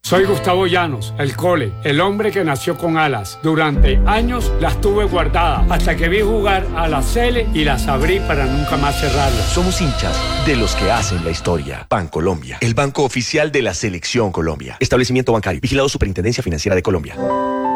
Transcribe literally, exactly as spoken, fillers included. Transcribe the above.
Soy Gustavo Llanos, el Cole, el hombre que nació con alas. Durante años las tuve guardadas hasta que vi jugar a la Cele y las abrí para nunca más cerrarlas. Somos hinchas de los que hacen la historia. Bancolombia, el banco oficial de la Selección Colombia. Establecimiento bancario. Vigilado Superintendencia Financiera de Colombia.